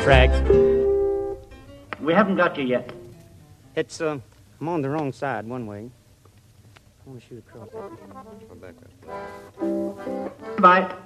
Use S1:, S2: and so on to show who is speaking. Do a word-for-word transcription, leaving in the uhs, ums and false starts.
S1: track.
S2: We haven't got you yet.
S1: It's, uh, I'm on the wrong side, one way. I want to shoot across.
S2: Bye.